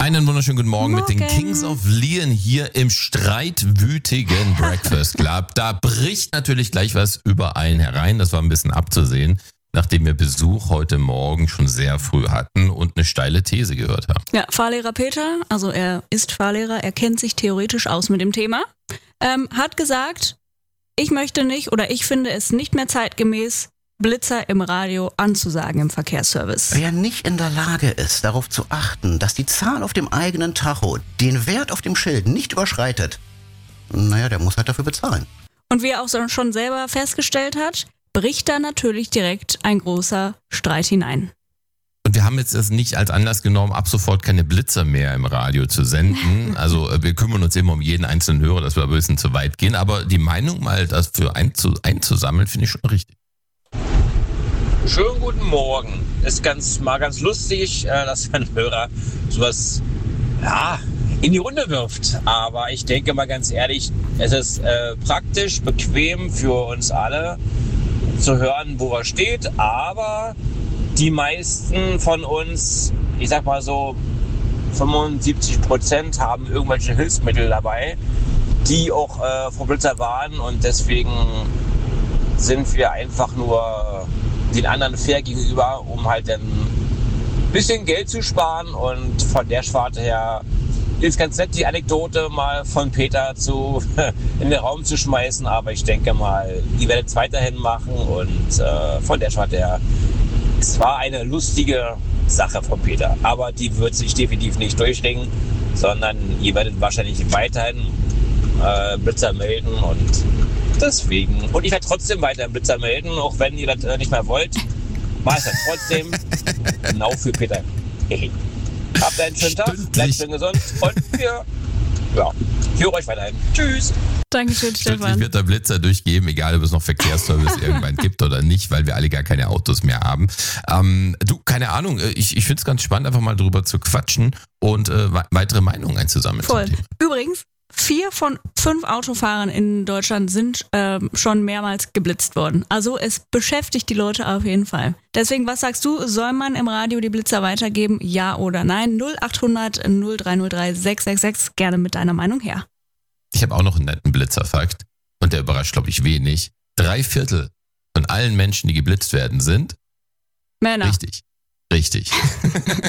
Einen wunderschönen guten Morgen mit den Kings of Leon hier im streitwütigen Breakfast Club. Da bricht natürlich gleich was über einen herein. Das war ein bisschen abzusehen, nachdem wir Besuch heute Morgen schon sehr früh hatten und eine steile These gehört haben. Ja, Fahrlehrer Peter, also er ist Fahrlehrer, er kennt sich theoretisch aus mit dem Thema, hat gesagt, ich möchte nicht oder ich finde es nicht mehr zeitgemäß, Blitzer im Radio anzusagen im Verkehrsservice. Wer nicht in der Lage ist, darauf zu achten, dass die Zahl auf dem eigenen Tacho den Wert auf dem Schild nicht überschreitet, naja, der muss halt dafür bezahlen. Und wie er auch schon selber festgestellt hat, bricht da natürlich direkt ein großer Streit hinein. Und wir haben jetzt das nicht als Anlass genommen, ab sofort keine Blitzer mehr im Radio zu senden. Also wir kümmern uns immer um jeden einzelnen Hörer, dass wir ein bisschen zu weit gehen. Aber die Meinung mal, das für einzusammeln, finde ich schon richtig. Schönen guten Morgen. Ist ganz lustig, dass ein Hörer sowas in die Runde wirft. Aber ich denke mal ganz ehrlich, es ist praktisch, bequem für uns alle zu hören, wo er steht. Aber die meisten von uns, ich sag mal so 75% haben irgendwelche Hilfsmittel dabei, die auch vor Blitzer warnen. Und deswegen sind wir einfach nur den anderen fair gegenüber, um halt dann ein bisschen Geld zu sparen. Und von der Sparte her ist ganz nett, die Anekdote mal von Peter in den Raum zu schmeißen. Aber ich denke mal, die werden es weiterhin machen. Und von der Sparte her, es war eine lustige Sache von Peter. Aber die wird sich definitiv nicht durchringen, sondern ihr werdet wahrscheinlich weiterhin Blitzer melden und deswegen. Und ich werde trotzdem weiter im Blitzer melden, auch wenn ihr das nicht mehr wollt. Mach ich das trotzdem. Genau für Peter. Habt einen schönen Tag, bleibt schön gesund und ich höre euch weiterhin. Tschüss. Dankeschön, Stefan. Ich wird der Blitzer durchgeben, egal ob es noch Verkehrsservice irgendwann gibt oder nicht, weil wir alle gar keine Autos mehr haben. Du, keine Ahnung, ich finde es ganz spannend, einfach mal drüber zu quatschen und weitere Meinungen einzusammeln. Voll. Übrigens, 4 von 5 Autofahrern in Deutschland sind schon mehrmals geblitzt worden. Also es beschäftigt die Leute auf jeden Fall. Deswegen, was sagst du? Soll man im Radio die Blitzer weitergeben? Ja oder nein? 0800 0303 666. Gerne mit deiner Meinung her. Ich habe auch noch einen netten Blitzerfakt und der überrascht, glaube ich, wenig. 3/4 von allen Menschen, die geblitzt werden, sind Männer. Richtig.